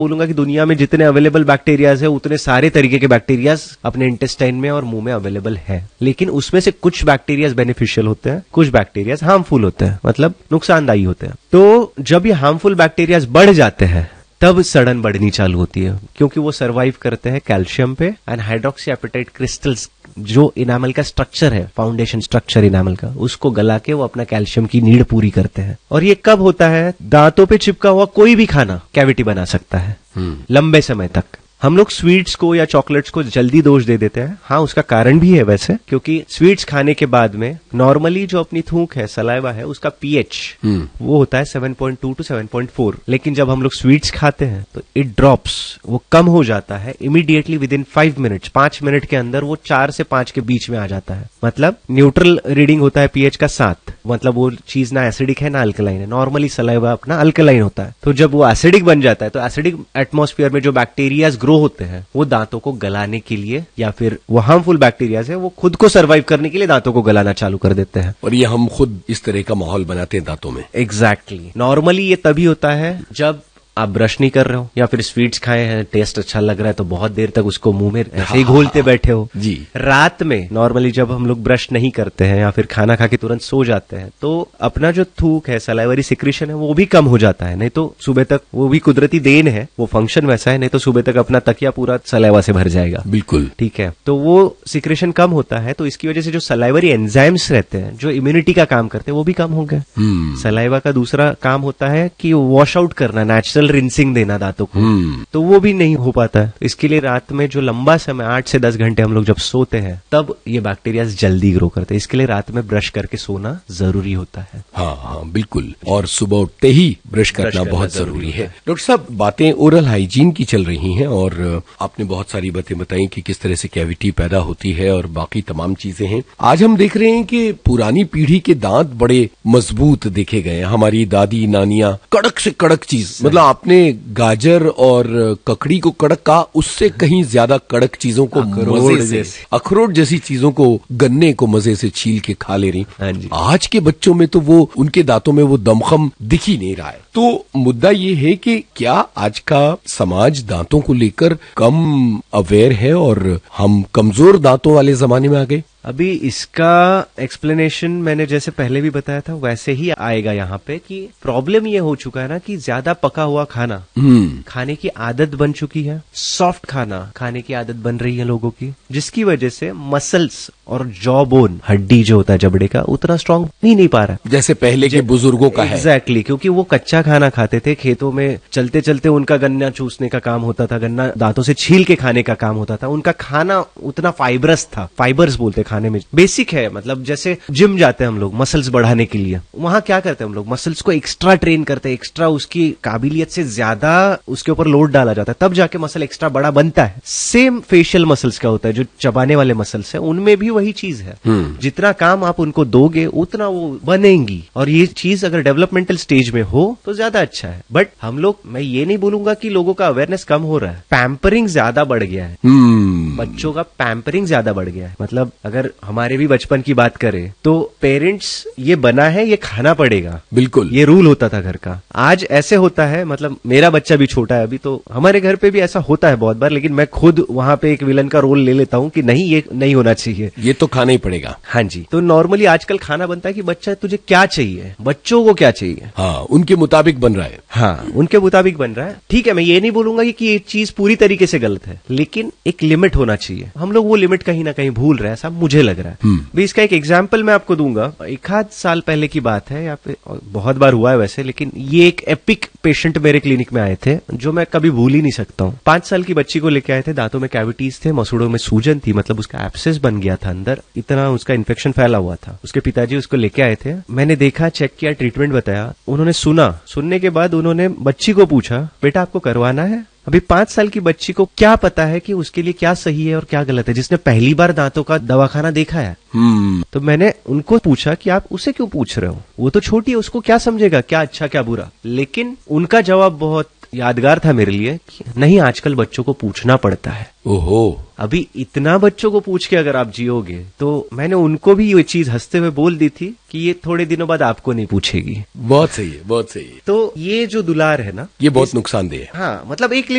बोलूंगा कि दुनिया में जितने अवेलेबल बैक्टीरियाज है उतने सारे तरीके के बैक्टीरियाज अपने इंटेस्टाइन में और मुंह में अवेलेबल है, लेकिन उसमें से कुछ बैक्टीरियाज बेनिफिशियल होते हैं, कुछ बैक्टीरियाज हार्मफुल होते हैं, मतलब नुकसानदायी होते हैं। तो जब ये हार्मफुल बैक्टीरियाज बढ़ जाते हैं तब सड़न बढ़नी चालू होती है, क्योंकि वो सरवाइव करते हैं कैल्शियम पे एंड हाइड्रोक्सी एपेटाइट क्रिस्टल्स, जो इनामल का स्ट्रक्चर है, फाउंडेशन स्ट्रक्चर इनामल का, उसको गला के वो अपना कैल्शियम की नीड पूरी करते हैं। और ये कब होता है? दांतों पे चिपका हुआ कोई भी खाना कैविटी बना सकता है लंबे समय तक। हम लोग स्वीट्स को या चॉकलेट्स को जल्दी दोष दे देते हैं। हाँ, उसका कारण भी है वैसे, क्योंकि स्वीट्स खाने के बाद में नॉर्मली जो अपनी थूक है, सलाइवा है, उसका पीएच वो होता है 7.2 to 7.4, लेकिन जब हम लोग स्वीट्स खाते हैं तो इट ड्रॉप्स, वो कम हो जाता है immediately with in 5 minutes. 5 minute के अंदर वो 4 से 5 के बीच में आ जाता है। मतलब न्यूट्रल रीडिंग होता है पीएच का 7, मतलब वो चीज ना एसिडिक है ना अल्कलाइन है। नॉर्मली सलाइवा अपना अल्कलाइन होता है, तो जब वो एसिडिक बन जाता है तो एसिडिक एटमॉस्फेयर में जो बैक्टीरियाज ग्रो होते हैं वो दांतों को गलाने के लिए, या फिर वो हार्मफुल बैक्टीरियाज है वो खुद को सर्वाइव करने के लिए दांतों को गलाना चालू कर देते हैं। और ये हम खुद इस तरह का माहौल बनाते हैं दांतों में। एग्जैक्टली। नॉर्मली ये तभी होता है जब आप ब्रश नहीं कर रहे हो या फिर स्वीट्स खाए हैं, टेस्ट अच्छा लग रहा है तो बहुत देर तक उसको मुंह में ऐसे ही घोलते बैठे हो जी। रात में नॉर्मली जब हम लोग ब्रश नहीं करते हैं या फिर खाना खा के तुरंत सो जाते हैं तो अपना जो थूक है, सलाइवरी सिक्रीशन है, वो भी कम हो जाता है। नहीं तो सुबह तक, वो भी कुदरती देन है, वो फंक्शन वैसा है, नहीं तो सुबह तक अपना तकिया पूरा सलाइवा से भर जाएगा। बिल्कुल ठीक है, तो वो सिक्रेशन कम होता है, तो इसकी वजह से जो सलाइवरी एंजाइम्स रहते हैं जो इम्यूनिटी का काम करते हैं वो भी कम हो गए। सलाइवा का दूसरा काम होता है कि वॉश आउट करना, नेचुरल रिंसिंग देना दांतों को, तो वो भी नहीं हो पाता है। इसके लिए रात में जो लंबा समय 8 से 10 घंटे हम लोग जब सोते हैं तब ये बैक्टीरिया जल्दी ग्रो करते हैं। इसके लिए रात में ब्रश करके सोना जरूरी होता है। हाँ हाँ बिल्कुल, और सुबह उठते ही ब्रश करना बहुत जरूरी है। डॉक्टर साहब, बातें ओरल हाइजीन की चल रही हैं और आपने बहुत सारी बातें बताई कि किस तरह से कैविटी पैदा होती है और बाकी तमाम चीजें हैं। आज हम देख रहे हैं कि पुरानी पीढ़ी के दांत बड़े मजबूत देखे गए हैं। हमारी दादी नानियां कड़क से कड़क चीज, मतलब आपने गाजर और ककड़ी को कड़क कहा, उससे कहीं ज्यादा कड़क चीजों को मजे से, अखरोट जैसी चीजों को, गन्ने को मजे से छील के खा ले रही। आज के बच्चों में तो वो, उनके दांतों में वो दमखम दिख ही नहीं रहा है। तो मुद्दा ये है कि क्या आज का समाज दांतों को लेकर कम अवेयर है और हम कमजोर दांतों वाले जमाने में आ गए? अभी इसका एक्सप्लेनेशन मैंने जैसे पहले भी बताया था वैसे ही आएगा यहाँ पे, कि प्रॉब्लम ये हो चुका है ना कि ज्यादा पका हुआ खाना खाने की आदत बन चुकी है, सॉफ्ट खाना खाने की आदत बन रही है लोगों की, जिसकी वजह से मसल्स और जॉ बोन, हड्डी जो होता है जबड़े का, उतना स्ट्रांग ही नहीं पा रहा है जैसे पहले के बुजुर्गों का है। एग्जैक्टली, क्योंकि वो कच्चा खाना खाते थे, खेतों में चलते चलते उनका गन्ना चूसने का काम होता था, गन्ना दांतों से छील के खाने का काम होता था, उनका खाना उतना फाइबरस था, फाइबर्स बोलते खाने में, बेसिक है। मतलब जैसे जिम जाते हैं हम लोग मसल्स बढ़ाने के लिए, वहां क्या करते हैं हम लोग, मसल्स को एक्स्ट्रा ट्रेन करते हैं, एक्स्ट्रा उसकी काबिलियत से ज्यादा उसके ऊपर लोड डाला जाता है, तब जाके मसल एक्स्ट्रा बड़ा बनता है। सेम फेशियल मसल्स का होता है, जो चबाने वाले मसल्स है, उनमें भी वही चीज है। जितना काम आप उनको दोगे उतना वो बनेंगी, और ये चीज अगर डेवलपमेंटल स्टेज में हो तो ज्यादा अच्छा है। बट हम लोग, मैं ये नहीं बोलूंगा कि लोगों का अवेयरनेस कम हो रहा है, पैम्परिंग ज्यादा बढ़ गया है, बच्चों का पैम्परिंग ज्यादा बढ़ गया है। मतलब अगर हमारे भी बचपन की बात करें तो पेरेंट्स, ये बना है ये खाना पड़ेगा, बिल्कुल ये रूल होता था घर का। आज ऐसे होता है, मतलब मेरा बच्चा भी छोटा है अभी, तो हमारे घर पे भी ऐसा होता है बहुत बार, लेकिन मैं खुद वहां पे एक विलन का रोल ले लेता हूं कि नहीं, ये नहीं होना चाहिए, ये तो खाना ही पड़ेगा। हाँ जी, तो नॉर्मली आजकल खाना बनता है कि बच्चा तुझे क्या चाहिए, बच्चों को क्या चाहिए, हाँ उनके मुताबिक बन रहा है। हाँ उनके मुताबिक बन रहा है। ठीक है, मैं ये नहीं बोलूंगा कि ये चीज पूरी तरीके से गलत है, लेकिन एक लिमिट होना चाहिए। हम लोग वो लिमिट कहीं ना कहीं भूल रहे हैं, ऐसा मुझे लग रहा है। भी इसका एक एग्जाम्पल मैं आपको दूंगा। 1 साल पहले की बात है, या फिर बहुत बार हुआ है वैसे, लेकिन ये एक एपिक पेशेंट मेरे क्लिनिक में आए थे जो मैं कभी भूल ही नहीं सकता हूँ। 5 साल की बच्ची को लेके आए थे, दांतों में कैविटीज थे, मसूड़ों में सूजन थी, मतलब उसका एब्सेस बन गया था अंदर, इतना उसका इन्फेक्शन फैला हुआ था। उसके पिताजी उसको लेके आए थे, मैंने देखा, चेक किया, ट्रीटमेंट बताया, उन्होंने सुनने के बाद उन्होंने बच्ची को पूछा, बेटा आपको करवाना है? अभी 5 साल की बच्ची को क्या पता है कि उसके लिए क्या सही है और क्या गलत है, जिसने पहली बार दांतों का दवाखाना देखा है। तो मैंने उनको पूछा कि आप उसे क्यों पूछ रहे हो, वो तो छोटी है, उसको क्या समझेगा क्या अच्छा क्या बुरा। लेकिन उनका जवाब बहुत यादगार था मेरे लिए कि नहीं, आजकल बच्चों को पूछना पड़ता है। ओहो, अभी इतना बच्चों को पूछ के अगर आप जियोगे, तो मैंने उनको भी ये चीज हंसते हुए बोल दी थी कि ये थोड़े दिनों बाद आपको नहीं पूछेगी। बहुत सही है, बहुत सही है। तो ये जो दुलार है ना, ये बहुत नुकसानदेह है। हाँ, मतलब एक